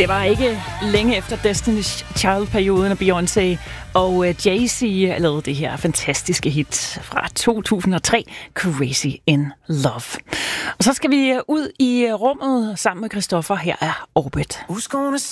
Det var ikke længe efter Destiny's Child-perioden af Beyoncé og Jay-Z lavede det her fantastiske hit fra 2003, Crazy in Love. Og så skal vi ud i rummet sammen med Christoffer. Her er Orbit.